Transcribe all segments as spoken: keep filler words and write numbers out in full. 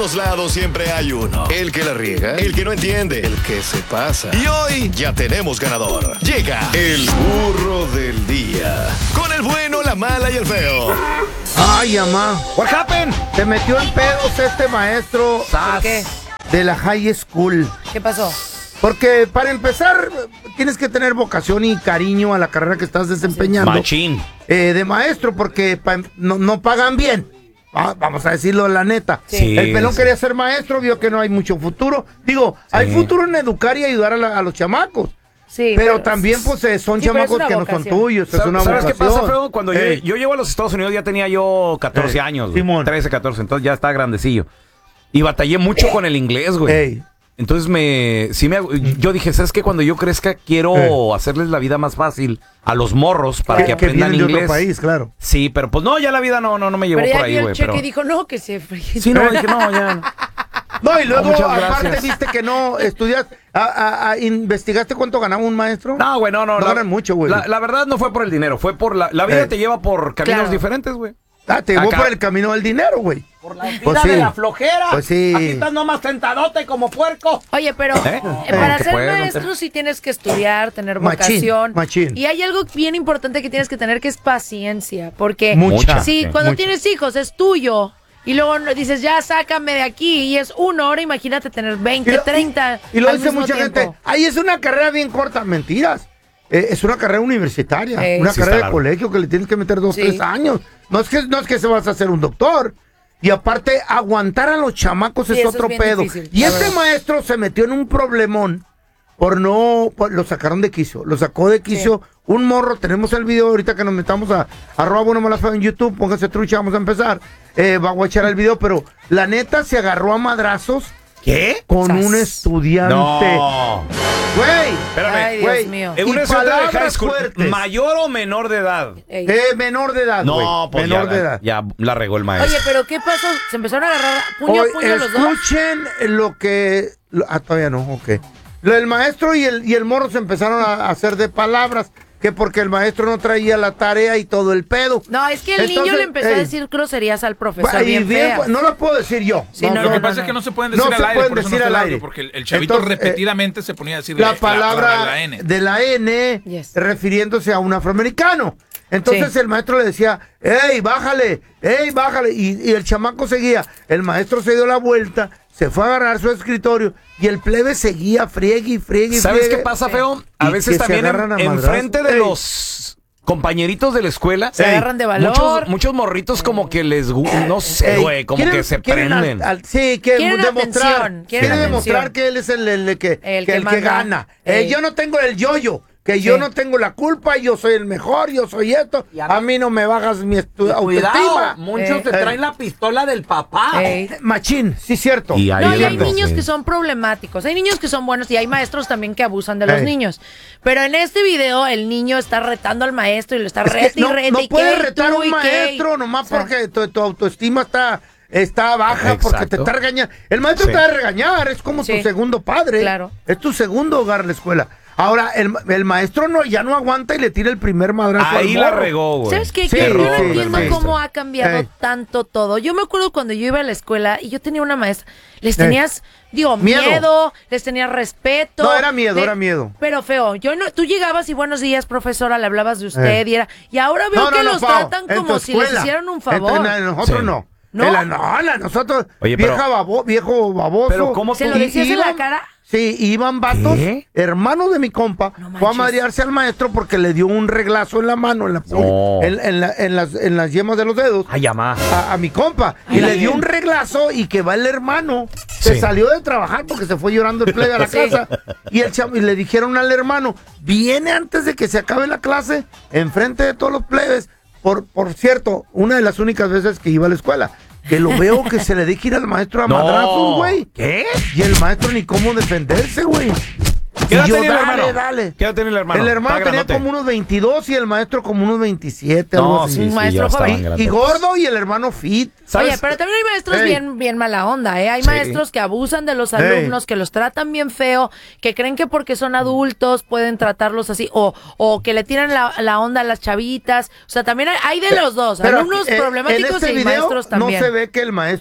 todos lados siempre hay uno. El que la riega, el que no entiende, el que se pasa. Y hoy ya tenemos ganador. Llega el burro del día. Con el bueno, la mala y el feo. Ay, mamá. What happened? Se metió en pedos este maestro. ¿Por qué? De la high school. ¿Qué pasó? Porque para empezar, tienes que tener vocación y cariño a la carrera que estás desempeñando. Machín. Eh, de maestro, porque pa, no, no pagan bien. Ah, vamos a decirlo la neta. Sí, el pelón sí. quería ser maestro, vio que no hay mucho futuro. Digo, sí. hay futuro en educar y ayudar a, la, a los chamacos. Sí, pero, pero también, pues, eh, son sí, chamacos es que vocación. no son tuyos. Es una ¿Sabes qué vocación. pasa, feo? Cuando eh. yo, yo llego a los Estados Unidos ya tenía yo catorce Ey. años, güey. Simón. trece, catorce, entonces ya estaba grandecillo. Y batallé mucho con el inglés, güey. Ey. Entonces me, sí me, yo dije, ¿sabes qué? Cuando yo crezca quiero Eh. hacerles la vida más fácil a los morros para Que, que que aprendan vienen de inglés. otro país, claro. Sí, pero pues no, ya la vida no, no, no me llevó Pero por ya ahí, vio el güey. cheque Pero... y dijo, no, que se fríe. Sí, no, dije, no, ya. no. No, y luego, No, muchas aparte, gracias. viste que no estudias, a, a, a, ¿investigaste cuánto ganaba un maestro? No, güey, no, no. No la, ganan mucho, güey. La, la verdad no fue por el dinero, fue por la, la vida Eh. te lleva por caminos Claro. diferentes, güey. Ah, te llevó Acá- por el camino del dinero, güey. Por la vida Pues sí. de la flojera. Pues sí. Aquí estás nomás tentadote como puerco. Oye, pero ¿Eh? eh, para ¿Qué ser puedo, maestro don sí tienes que estudiar, tener Machín, vocación. machín. Y hay algo bien importante que tienes que tener que es paciencia. Porque Mucha. sí, Sí, cuando mucha. tienes hijos es tuyo. Y luego no- dices, ya sácame de aquí. Y es uno, ahora imagínate tener veinte, Y lo- treinta. Y lo al dice mismo mucha tiempo. gente. Ahí es una carrera bien corta. Mentiras. Eh, es una carrera universitaria. Eh. Una Sí, carrera está de largo. colegio que le tienes que meter dos, Sí. tres años. No es que no es que se vas a hacer un doctor. Y aparte, aguantar a los chamacos Sí, es eso es otro bien pedo. difícil, y la este verdad. maestro se metió en un problemón por no. por- lo sacaron de quicio. Lo sacó de quicio. Un morro. Tenemos el video ahorita que nos metamos a arroba bueno mala feo en YouTube. Pónganse trucha, vamos a empezar. Eh, va a echar el video, pero la neta se agarró a madrazos. ¿Qué? Con Sas. un estudiante. No. Güey. Espérame. Ay, Dios güey. mío. Es Y un estudiante de high palabras school, fuertes. mayor o menor de edad. Ey. Eh, menor de edad, güey. No, pues menor ya, de edad. ya la regó el maestro. Oye, pero ¿qué pasó? ¿Se empezaron a agarrar puño Hoy, a puño los dos? escuchen lo que... lo- ah, todavía no, ok. Lo, el maestro y el, y el morro se empezaron a, a hacer de palabras, que porque el maestro no traía la tarea y todo el pedo. No, es que el niño Entonces, le empezó a ey. decir groserías al profesor Y bien, bien, feas. no lo puedo decir yo. Sí, no, Lo que no, pasa no. es que no se pueden No decir se al aire, pueden por eso decir no está al el aire. audio, porque el, el chavito Entonces, eh, repetidamente se ponía a decir La palabra de la N. de la N Yes. refiriéndose a un afroamericano. Entonces Sí. el maestro le decía, ¡ey, bájale! ¡Ey, bájale! Y, y el chamaco seguía. El maestro se dio la vuelta, se fue a agarrar su escritorio y el plebe seguía, friegue y friegue y ¿Sabes friegue. qué pasa, feo? A Y veces que se también agarran a en, madrazos. enfrente de Ey. los compañeritos de la escuela Se Ey, agarran de valor. muchos, muchos morritos como que les gu- no sé, Ey, güey, como quieren- que se quieren al- prenden. al- sí, que Quieren demostrar, atención, quieren quiere atención. demostrar que él es el, el que, El que, que el que manda. gana. Eh, Ey. yo no tengo el yo-yo, que yo Sí. no tengo la culpa, yo soy el mejor, yo soy esto. Y a A mí- mí no me bajas mi estu- Cuidado, autoestima. muchos Eh. te traen la pistola del papá. Ey. Machín, sí, cierto. Y ahí No, es y hay donde- niños sí. que son problemáticos, hay niños que son buenos y hay maestros también que abusan de los Ey. niños. Pero en este video el niño está retando al maestro y lo está Es que rete y no, rete no y puedes qué, retar a tú un y qué. maestro nomás O sea, porque tu, tu autoestima está, está baja, porque te Exacto. está regañando. El maestro Sí. te va a regañar, es como Sí. tu segundo padre. Claro. Es tu segundo hogar la escuela. Ahora, el, el maestro no, ya no aguanta y le tira el primer madrazo Ahí al la morro. regó, güey. ¿Sabes qué? Sí, Que yo no sí, entiendo sí. cómo ha cambiado Ey. tanto todo. Yo me acuerdo cuando yo iba a la escuela y yo tenía una maestra. Les Ey. tenías, digo, Miedo. miedo, les tenías respeto. No, era miedo, Le- era miedo. Pero feo, yo no, tú llegabas y buenos días, profesora, le hablabas de usted Ey. y era. Y ahora veo No, que no, no, los Pao, tratan en como tu si les escuela. hicieran un En- favor. en- nosotros Sí. no. ¿No? En la- no, la- nosotros, Oye, vieja pero- babo, viejo baboso. Pero ¿cómo ¿Se tú- lo Y- decías en la iban- cara? Sí, iban vatos, ¿Qué? hermanos de mi compa, No fue a manches. madrearse al maestro porque le dio un reglazo en la mano, en, la, No. en, en la- en las, en las yemas de los dedos. Ay, amá. A, a mi compa. Y le dio un reglazo y que va el hermano. Se Sí. salió de trabajar porque se fue llorando el plebe a la Sí. casa. Y, el chavo- y le dijeron al hermano, viene antes de que se acabe la clase, enfrente de todos los plebes. Por, por cierto, una de las únicas veces que iba a la escuela. Que lo veo que se le deja ir al maestro a No. madrazos, güey. ¿Qué? Y el maestro ni cómo defenderse, güey. ¿Qué edad Y yo, tenía el dale, hermano? dale. ¿Qué edad tenía el hermano? El hermano Está tenía grandote. como unos veintidós y el maestro como unos veintisiete, No, algo así. sí, Un sí, maestro ya estaban joven. Y, grandes. y gordo y el hermano fit. ¿Sabes? Oye, pero también hay maestros Ey. bien, bien mala onda, ¿eh? Hay Sí. maestros que abusan de los Ey. alumnos, que los tratan bien feo, que creen que porque son adultos pueden tratarlos así, o, o que le tiran la, la onda a las chavitas. O sea, también hay, hay de los dos, Pero alumnos eh, problemáticos en este y video maestros también. no se ve que el maestro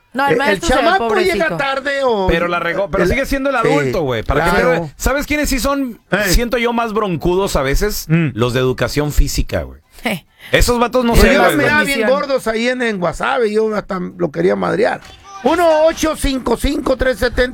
No, el el maestro se ve chamaco pobrecito. llega tarde o... Pero la regó, pero el- sigue siendo el adulto, güey. ¿Para qué claro. te- ¿Sabes quiénes sí son, Eh. siento yo, más broncudos a veces? Mm. Los de educación física, güey. Esos vatos no Pues sé, yo los güey. miraba bien Condición. gordos ahí en, en WhatsApp y yo hasta lo quería madrear. uno ocho cinco cinco tres siete